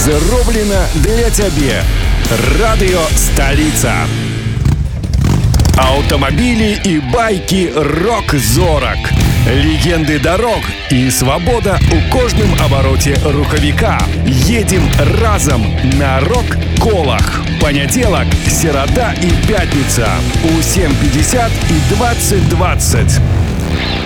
Зроблена для цябе. Радыё Сталіца. Аўтамабілі і байкі рок-зорак. Легенды дорог и свобода у кожным обороте рухавіка. Едем разом на рок-колах. Понятелок, середа и пятница у 7:50 и 20:20.